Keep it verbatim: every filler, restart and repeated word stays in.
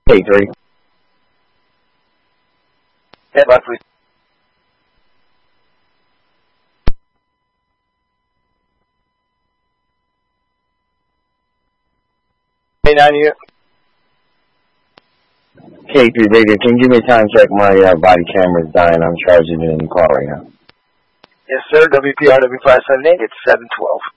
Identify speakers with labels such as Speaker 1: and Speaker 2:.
Speaker 1: K three.
Speaker 2: Standby, please. K nine here.
Speaker 1: K three radio, can you give me a time check? My uh, body camera's dying. I'm charging it in the car right now.
Speaker 2: Yes, sir. W P R W five seven eight. It's seven twelve.